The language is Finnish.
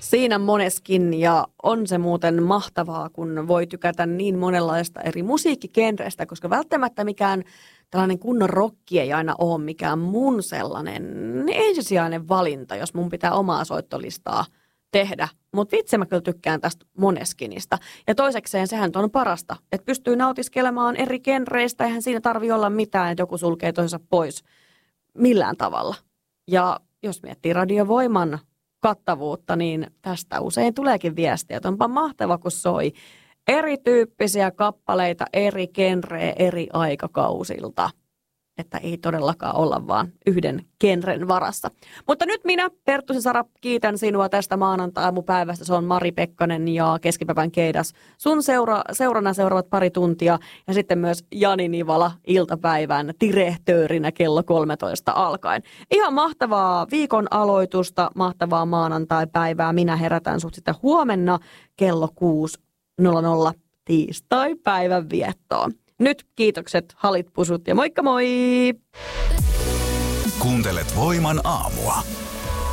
Siinä Måneskin, ja on se muuten mahtavaa, kun voi tykätä niin monenlaista eri musiikkigenreistä, koska välttämättä mikään tällainen kunnon rokki ei aina ole mikään mun sellainen ensisijainen valinta, jos mun pitää omaa soittolistaa tehdä. Mutta vitsi mä kyllä tykkään tästä Måneskinista. Ja toisekseen sehän on parasta, että pystyy nautiskelemaan eri genreistä, eihän siinä tarvitse olla mitään, että joku sulkee toisensa pois millään tavalla. Ja jos miettii Radiovoiman kattavuutta, niin tästä usein tuleekin viestiä, että onpa mahtava, kun soi erityyppisiä kappaleita, eri genreä, eri aikakausilta. Että ei todellakaan olla vaan yhden genren varassa. Mutta nyt minä, Perttu Sara, kiitän sinua tästä maanantai-aamupäivästä. Se on Mari Pekkanen ja Keskipäivän Keidas. Sun seurana seuraavat pari tuntia ja sitten myös Jani Nivala iltapäivän direhtöörinä kello 13 alkaen. Ihan mahtavaa viikon aloitusta, mahtavaa maanantai-päivää. Minä herätän sut sitten huomenna kello 6.00 tiistai-päivän viettoon. Nyt kiitokset, halit, pusut ja moikka moi! Kuuntelet Voiman aamua.